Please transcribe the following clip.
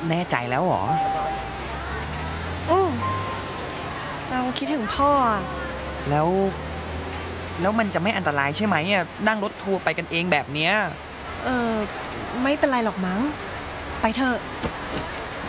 แน่ใจแล้วเหรออืมเราคิดถึงพ่ออะแล้วแล้วมันจะไม่อันตรายใช่ไหมอ่ะนั่งรถทัวร์ไปกันเองแบบเนี้ยเออไม่เป็นไรหรอกมั้งไปเถอะ